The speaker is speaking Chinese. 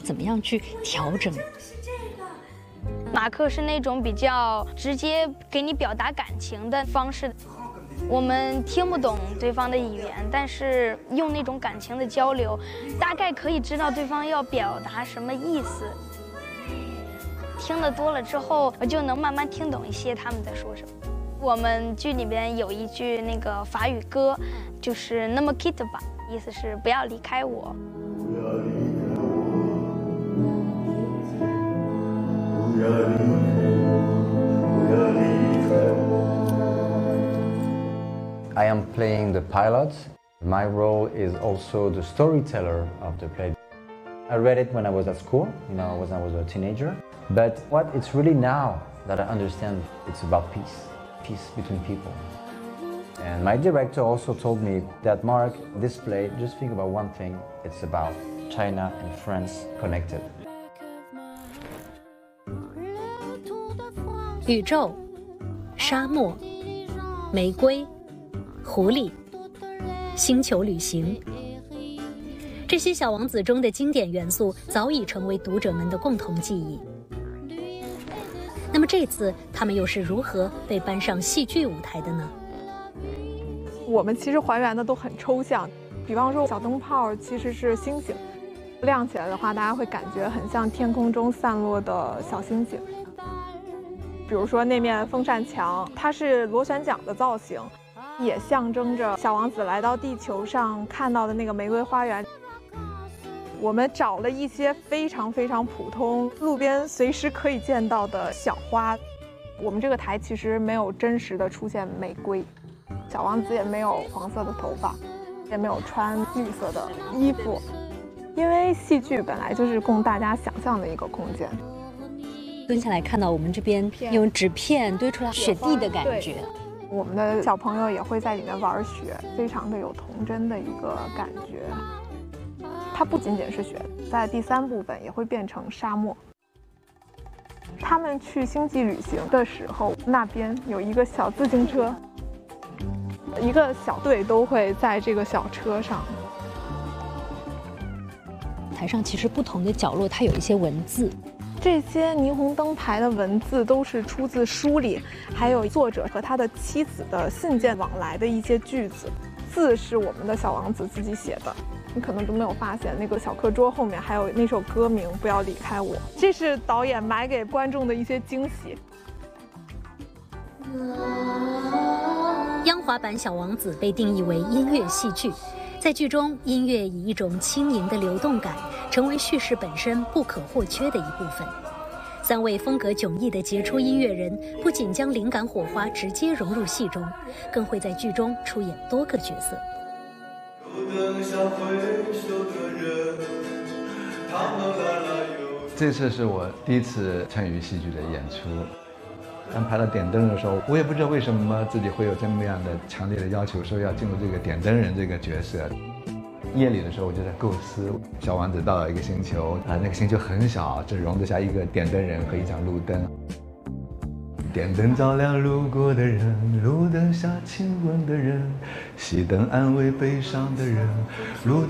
怎么样去调整？ 马克是那种比较直接给你表达感情的方式，我们听不懂对方的语言，但是用那种感情的交流，大概可以知道对方要表达什么意思。听得多了之后，我就能慢慢听懂一些他们在说什么。我们剧里边有一句那个法语歌，就是"Ne me quitte pas"，意思是不要离开我。 I am playing the pilot. My role is also the storyteller of the play. I read it when I was at school, when I was a teenager. But what it's really now that I understand, it's about peace between people. And my director also told me that, Mark, this play, just think about one thing, it's about China and France connected. 宇宙、沙漠、玫瑰、狐狸、星球旅行，这些小王子中的经典元素早已成为读者们的共同记忆。那么这次他们又是如何被搬上戏剧舞台的呢？ 我们其实还原的都很抽象，比方说小灯泡其实是星星，亮起来的话，大家会感觉很像天空中散落的小星星。比如说那面风扇墙，它是螺旋桨的造型，也象征着小王子来到地球上看到的那个玫瑰花园。我们找了一些非常普通、路边随时可以见到的小花。我们这个台其实没有真实的出现玫瑰，小王子也没有黄色的头发，也没有穿绿色的衣服，因为戏剧本来就是供大家想象的一个空间。 蹲下来看到我们这边用纸片堆出来雪地的感觉， 我们的小朋友也会在里面玩雪，非常的有童真的一个感觉。它不仅仅是雪，在第3部分也会变成沙漠。他们去星际旅行的时候，那边有一个小自行车，一个小队都会在这个小车上。 台上其实不同的角落它有一些文字， 这些霓虹灯牌的文字都是出自书里，还有作者和他的妻子的信件往来的一些句子。字是我们的小王子自己写的，你可能都没有发现，那个小课桌后面还有那首歌名《不要离开我》，这是导演埋给观众的一些惊喜。 央华版《小王子》被定义为音乐戏剧，在剧中，音乐以一种轻盈的流动感，成为叙事本身不可或缺的一部分。3位风格迥异的杰出音乐人，不仅将灵感火花直接融入戏中，更会在剧中出演多个角色。 这次是我第一次参与戏剧的演出。刚拍到点灯的时候，我也不知道为什么自己会有这么样的强烈的要求，说要进入这个点灯人这个角色。夜里的时候，我就在构思，小王子到了一个星球，那个星球很小，只容得下一个点灯人和一盏路灯。点灯照亮路过的人，路灯下亲吻的人，熄灯安慰悲伤的人，路